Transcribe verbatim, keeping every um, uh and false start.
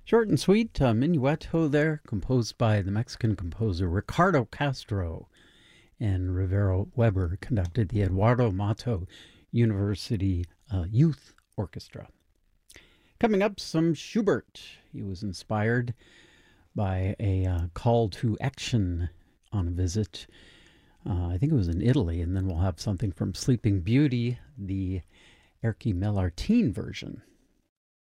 Short and sweet, uh, Minueto there, composed by the Mexican composer Ricardo Castro, and Rivero Weber conducted the Eduardo Mato University uh, Youth Orchestra. Coming up, some Schubert. He was inspired by a uh, call to action on a visit. Uh, I think it was in Italy, and then we'll have something from Sleeping Beauty, the Erky Mellartine version.